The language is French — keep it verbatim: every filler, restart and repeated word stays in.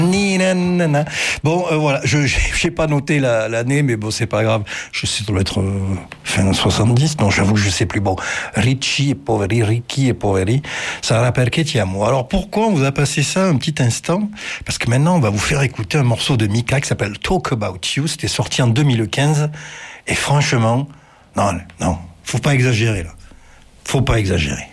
Ni, na, na, na. Bon, euh, voilà, je n'ai pas noté la, l'année, mais bon, c'est pas grave. Je sais, ça doit être euh, fin soixante-dix. Non, j'avoue que je sais plus. Bon, Ricci et Poveri, Ricci et Poveri, Sarà perché ti amo. Alors, pourquoi on vous a passé ça un petit instant? Parce que maintenant, on va vous faire écouter un morceau de Mika qui s'appelle Talk About You. C'était sorti en deux mille quinze. Et franchement, non, non, faut pas exagérer, là. Faut pas exagérer.